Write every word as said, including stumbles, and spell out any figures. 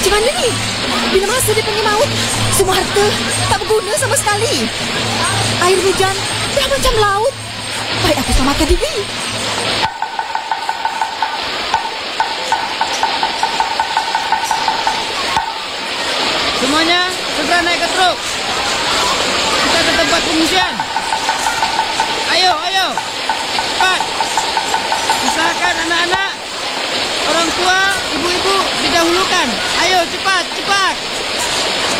Macam mana ni? Bila masa dia pergi maut, semua harta tak berguna sama sekali. Air hujan dah macam laut. Baik aku selamatkan diri. Semuanya segera naik ke truk. Kita ke tempat pengungsian. Ayo, ayo. Cepat. Usahakan anak-anak, orang tua, ibu-ibu didahulukan. Ayo, cepat, cepat.